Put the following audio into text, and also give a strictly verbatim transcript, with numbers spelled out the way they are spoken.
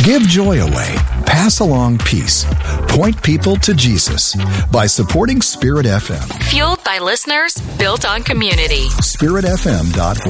Give joy away. Pass along peace. Point people to Jesus by supporting Spirit F M. Fueled by listeners, built on community. spirit f m dot org.